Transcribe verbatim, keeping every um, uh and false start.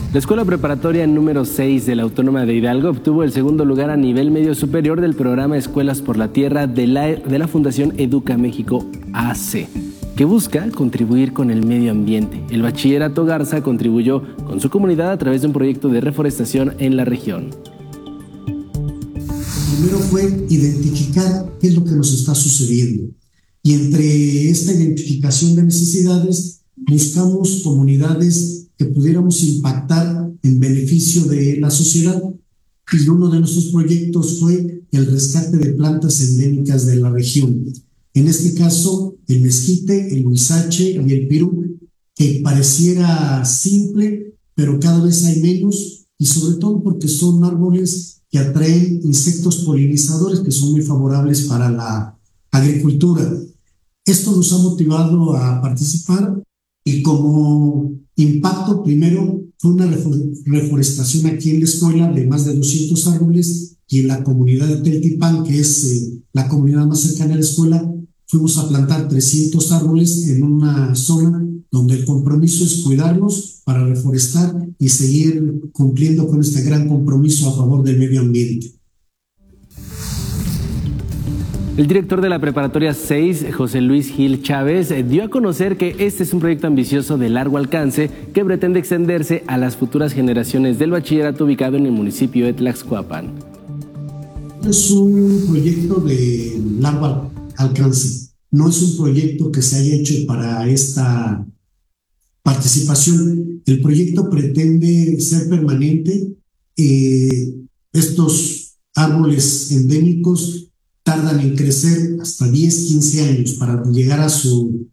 La escuela preparatoria número seis de la Autónoma de Hidalgo obtuvo el segundo lugar a nivel medio superior del programa Escuelas por la Tierra de la, de la Fundación Educa México A C, que busca contribuir con el medio ambiente. El bachillerato Garza contribuyó con su comunidad a través de un proyecto de reforestación en la región. Primero fue identificar qué es lo que nos está sucediendo. Y entre esta identificación de necesidades, buscamos comunidades que pudiéramos impactar en beneficio de la sociedad. Y uno de nuestros proyectos fue el rescate de plantas endémicas de la región. En este caso, el mezquite, el huizache y el pirú, que pareciera simple, pero cada vez hay menos, y sobre todo porque son árboles que atraen insectos polinizadores que son muy favorables para la agricultura. Esto nos ha motivado a participar y como impacto, primero fue una reforestación aquí en la escuela de más de doscientos árboles, y en la comunidad de Teltipán, que es eh, la comunidad más cercana a la escuela, fuimos a plantar trescientos árboles en una zona donde el compromiso es cuidarlos para reforestar y seguir cumpliendo con este gran compromiso a favor del medio ambiente. El director de la Preparatoria seis, José Luis Gil Chávez, dio a conocer que este es un proyecto ambicioso de largo alcance que pretende extenderse a las futuras generaciones del bachillerato ubicado en el municipio de Tlaxcuapan. Es un proyecto de largo alcance, no es un proyecto que se haya hecho para esta participación. El proyecto pretende ser permanente. Eh, estos árboles endémicos tardan en crecer hasta diez, quince años para llegar a su